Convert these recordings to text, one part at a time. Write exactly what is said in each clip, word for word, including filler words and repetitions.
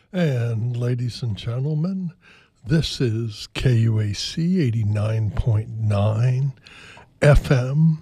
And ladies and gentlemen, this is K U A C eighty-nine point nine F M,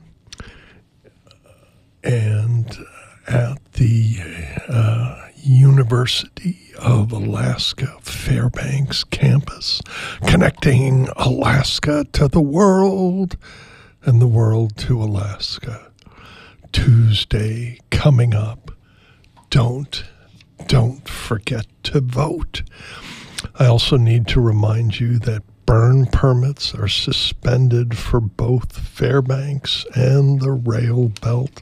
and at the uh, University of Alaska Fairbanks campus, connecting Alaska to the world and the world to Alaska. Tuesday coming up. Don't Don't forget to vote. I also need to remind you that burn permits are suspended for both Fairbanks and the rail belt.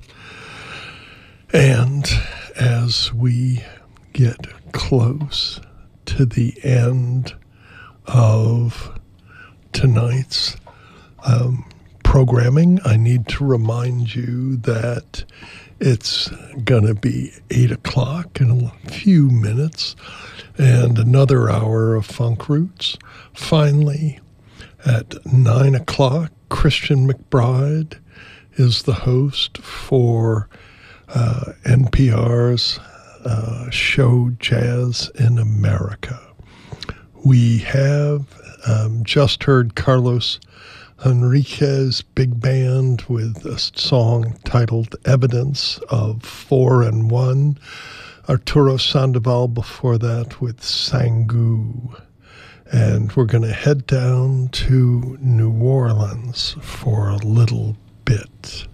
And as we get close to the end of tonight's um, programming, I need to remind you that it's going to be eight o'clock in a few minutes and another hour of Funk Roots. Finally, at nine o'clock, Christian McBride is the host for uh, N P R's uh, show Jazz in America. We have um, just heard Carlos Enriquez Big Band with a song titled Evidence of Four and One. Arturo Sandoval before that with Sangu. And we're going to head down to New Orleans for a little bit.